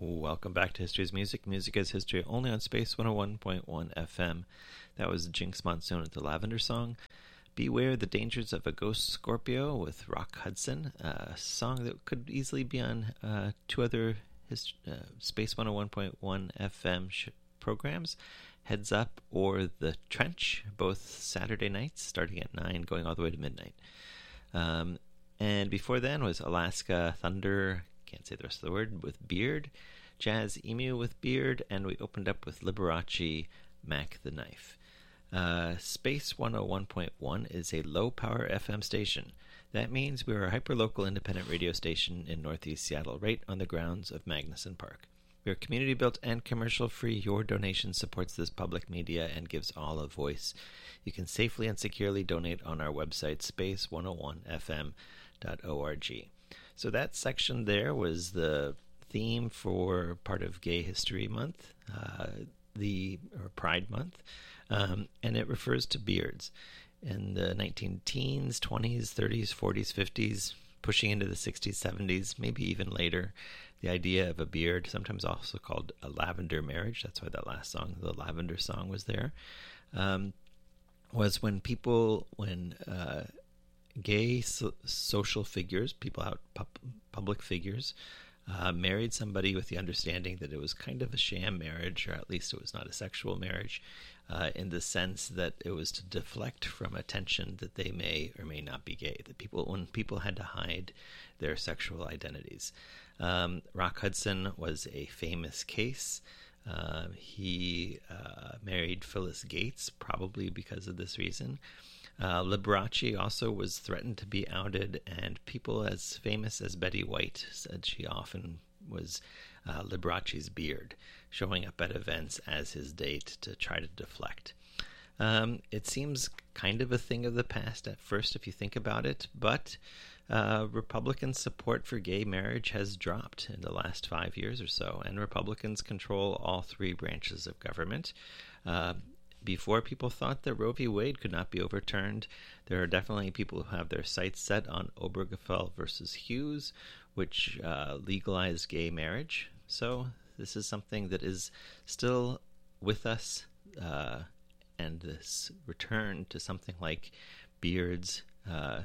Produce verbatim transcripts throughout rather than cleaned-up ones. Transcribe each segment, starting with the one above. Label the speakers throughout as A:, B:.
A: Welcome back to History's Music. Music is History, only on Space one oh one point one F M. That was Jinx Monsoon with the Lavender Song. Beware the Dangers of a Ghost Scorpio with Rock Hudson, a song that could easily be on uh, two other hist- uh, Space one oh one point one F M sh- programs, Heads Up or The Trench, both Saturday nights starting at nine, going all the way to midnight. Um, and before then was Alaska Thunder, can't say the rest of the word, with Beard, Jazz Emu with Beard, and we opened up with Liberace, Mac the Knife. Uh, Space one oh one point one is a low-power F M station. That means we are a hyper-local independent radio station in Northeast Seattle, right on the grounds of Magnuson Park. We are community-built and commercial-free. Your donation supports this public media and gives all a voice. You can safely and securely donate on our website, space one oh one f m dot org. So that section there was the theme for part of Gay History Month, uh, the or Pride Month, um, and it refers to beards. In the nineteen teens, twenties, thirties, forties, fifties, pushing into the sixties, seventies, maybe even later, the idea of a beard, sometimes also called a lavender marriage, that's why that last song, the Lavender Song, was there, um, was when people, when uh, gay so- social figures, people out, pu- public figures, uh, married somebody with the understanding that it was kind of a sham marriage, or at least it was not a sexual marriage, uh, in the sense that it was to deflect from attention that they may or may not be gay. That people, when people had to hide their sexual identities. Um, Rock Hudson was a famous case. Uh, he uh, married Phyllis Gates, probably because of this reason. Uh, Liberace also was threatened to be outed, and people as famous as Betty White said she often was uh, Liberace's beard, showing up at events as his date to try to deflect. Um, it seems kind of a thing of the past at first if you think about it, but uh, Republican support for gay marriage has dropped in the last five years or so, and Republicans control all three branches of government. Uh, Before, people thought that Roe v. Wade could not be overturned. There are definitely people who have their sights set on Obergefell versus Hughes, which uh, legalized gay marriage. So this is something that is still with us, uh, and this return to something like beards uh,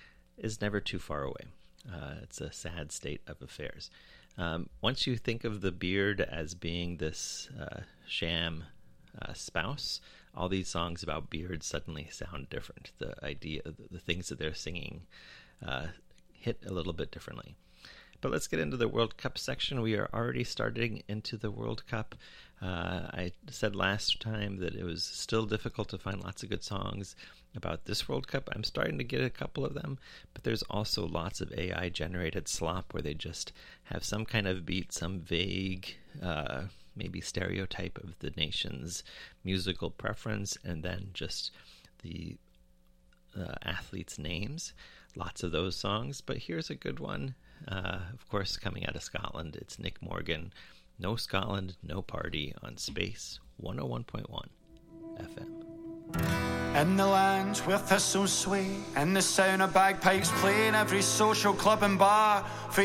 A: is never too far away. Uh, it's a sad state of affairs. Um, once you think of the beard as being this uh, sham Uh, spouse, all these songs about beards suddenly sound different. The idea, the, the things that they're singing uh, hit a little bit differently. But let's get into the World Cup section. We are already starting into the World Cup. Uh, I said last time that it was still difficult to find lots of good songs about this World Cup. I'm starting to get a couple of them, but there's also lots of A I-generated slop where they just have some kind of beat, some vague uh, maybe stereotype of the nation's musical preference, and then just the uh, athletes' names. Lots of those songs, but here's a good one. Uh, of course, coming out of Scotland, it's Nick Morgan. No Scotland, no party on Space one oh one point one F M.
B: In the land where thistles sway and the sound of bagpipes play in every social club and bar.